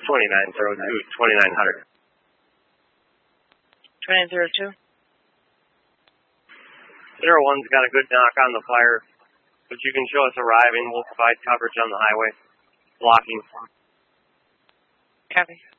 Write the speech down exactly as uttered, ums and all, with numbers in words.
twenty-nine zero two, twenty-nine hundred. twenty-nine zero two. Zero one's got a good knock on the fire, but you can show us arriving. We'll provide coverage on the highway, blocking. Copy.